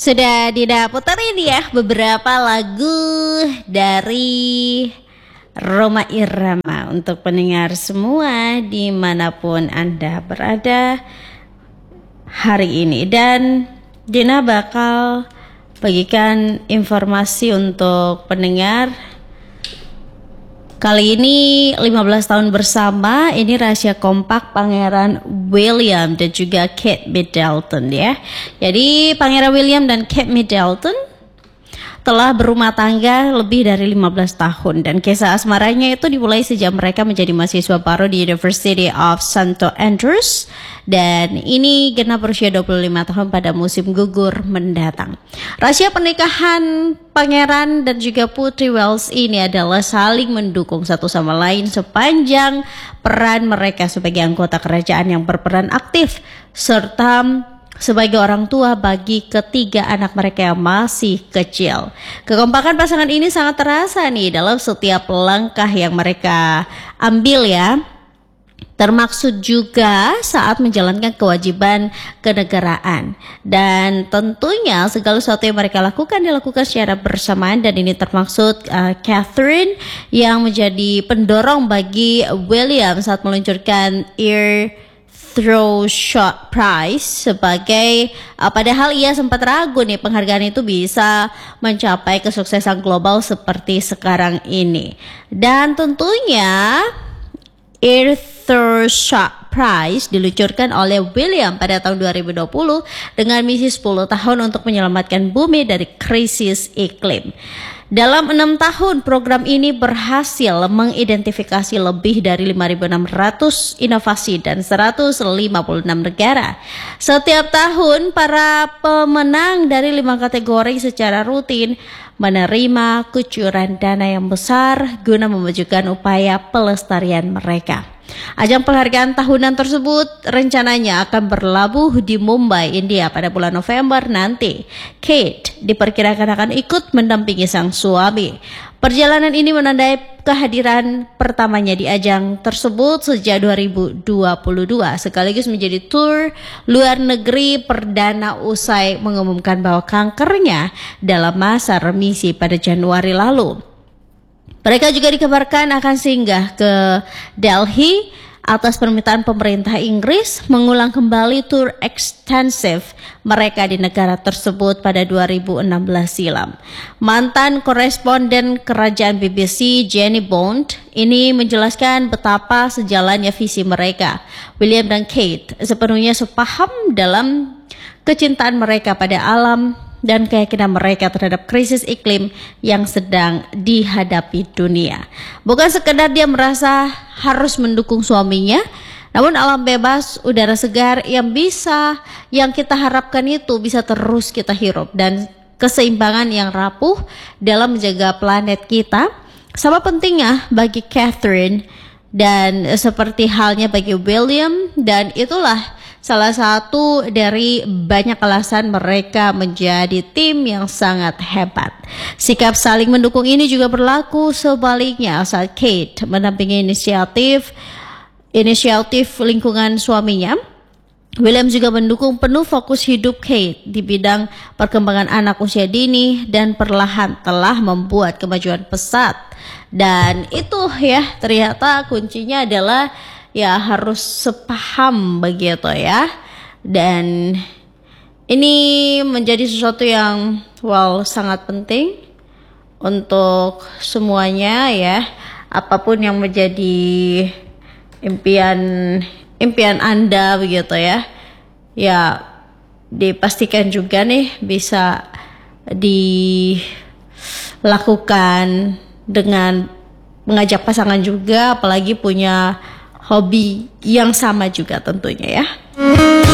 Sudah Dina puterin ya beberapa lagu dari Rhoma Irama untuk pendengar semua dimanapun Anda berada hari ini. Dan Dina bakal bagikan informasi untuk pendengar. Kali ini 15 tahun bersama, ini rahasia kompak Pangeran William dan juga Kate Middleton ya. Jadi Pangeran William dan Kate Middleton telah berumah tangga lebih dari 15 tahun dan kisah asmaranya itu dimulai sejak mereka menjadi mahasiswa baru di University of St. Andrews dan ini genap berusia 25 tahun pada musim gugur mendatang. Rahasia pernikahan Pangeran dan juga Putri Wales ini adalah saling mendukung satu sama lain sepanjang peran mereka sebagai anggota kerajaan yang berperan aktif serta sebagai orang tua bagi ketiga anak mereka yang masih kecil. Kekompakan pasangan ini sangat terasa nih dalam setiap langkah yang mereka ambil ya. Termaksud juga saat menjalankan kewajiban kenegaraan. Dan tentunya segala sesuatu yang mereka lakukan dilakukan secara bersamaan dan ini termaksud Catherine yang menjadi pendorong bagi William saat meluncurkan Throw Shot Prize sebagai padahal ia sempat ragu nih penghargaan itu bisa mencapai kesuksesan global seperti sekarang ini. Dan tentunya Throw Shot Prize diluncurkan oleh William pada tahun 2020 dengan misi 10 tahun untuk menyelamatkan bumi dari krisis iklim. Dalam 6 tahun program ini berhasil mengidentifikasi lebih dari 5.600 inovasi dan 156 negara. Setiap tahun para pemenang dari 5 kategori secara rutin menerima kucuran dana yang besar guna memajukan upaya pelestarian mereka. Ajang penghargaan tahunan tersebut rencananya akan berlabuh di Mumbai, India pada bulan November nanti. Kate diperkirakan akan ikut mendampingi sang suami. Perjalanan ini menandai kehadiran pertamanya di ajang tersebut sejak 2022 sekaligus menjadi tur luar negeri perdana usai mengumumkan bahwa kankernya dalam masa remisi pada Januari lalu. Mereka juga dikabarkan akan singgah ke Delhi atas permintaan pemerintah Inggris mengulang kembali tur ekstensif mereka di negara tersebut pada 2016 silam. Mantan koresponden kerajaan BBC Jenny Bond ini menjelaskan betapa sejalannya visi mereka. William dan Kate sepenuhnya sepaham dalam kecintaan mereka pada alam dan keyakinan mereka terhadap krisis iklim yang sedang dihadapi dunia. Bukan sekedar dia merasa harus mendukung suaminya, namun alam bebas, udara segar yang kita harapkan itu bisa terus kita hirup dan keseimbangan yang rapuh dalam menjaga planet kita sama pentingnya bagi Catherine dan seperti halnya bagi William, dan itulah salah satu dari banyak alasan mereka menjadi tim yang sangat hebat. Sikap saling mendukung ini juga berlaku sebaliknya saat Kate mendampingi inisiatif lingkungan suaminya. William juga mendukung penuh fokus hidup Kate di bidang perkembangan anak usia dini dan perlahan telah membuat kemajuan pesat. Dan itu ya ternyata kuncinya adalah ya harus sepaham begitu ya. Dan ini menjadi sesuatu yang sangat penting untuk semuanya ya. Apapun yang menjadi impian Anda begitu ya. Ya dipastikan juga nih bisa dilakukan dengan mengajak pasangan juga, apalagi punya hobi yang sama juga tentunya ya.